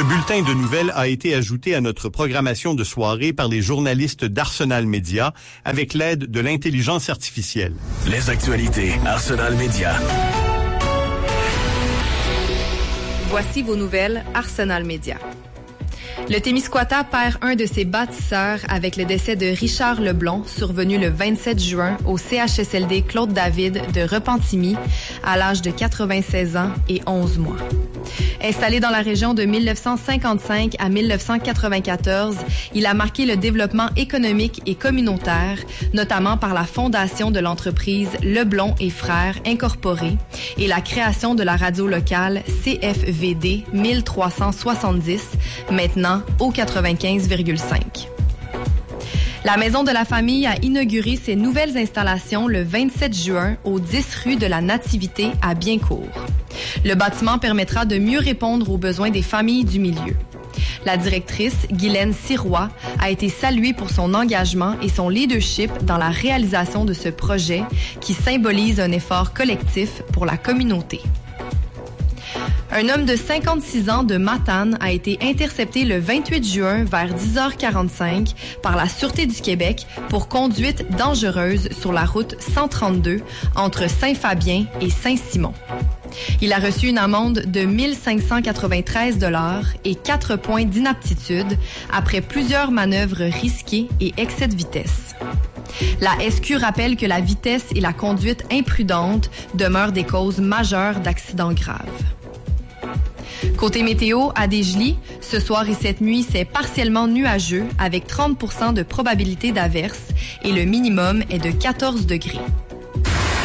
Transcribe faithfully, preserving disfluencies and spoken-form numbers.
bulletin de nouvelles a été ajouté à notre programmation de soirée par les journalistes d'Arsenal Média avec l'aide de l'intelligence artificielle. Les actualités Arsenal Média. Voici vos nouvelles Arsenal Média. Le Témiscouata perd un de ses bâtisseurs avec le décès de Richard Leblond, survenu le vingt-sept juin au C H S L D Claude-David de Repentigny, à l'âge de quatre-vingt-seize ans et onze mois. Installé dans la région de mille neuf cent cinquante-cinq à mille neuf cent quatre-vingt-quatorze, il a marqué le développement économique et communautaire, notamment par la fondation de l'entreprise Leblond et Frères Incorporée et la création de la radio locale C F V D mille trois cent soixante-dix, maintenant au quatre-vingt-quinze virgule cinq. La Maison de la Famille a inauguré ses nouvelles installations le vingt-sept juin au dix rue de la Nativité à Biencourt. Le bâtiment permettra de mieux répondre aux besoins des familles du milieu. La directrice, Guylaine Sirois, a été saluée pour son engagement et son leadership dans la réalisation de ce projet qui symbolise un effort collectif pour la communauté. Un homme de cinquante-six ans de Matane a été intercepté le vingt-huit juin vers dix heures quarante-cinq par la Sûreté du Québec pour conduite dangereuse sur la route cent trente-deux entre Saint-Fabien et Saint-Simon. Il a reçu une amende de mille cinq cent quatre-vingt-treize dollars et quatre points d'inaptitude après plusieurs manœuvres risquées et excès de vitesse. La S Q rappelle que la vitesse et la conduite imprudente demeurent des causes majeures d'accidents graves. Côté météo, à Desjely, ce soir et cette nuit, c'est partiellement nuageux avec trente pour cent de probabilité d'averse et le minimum est de quatorze degrés.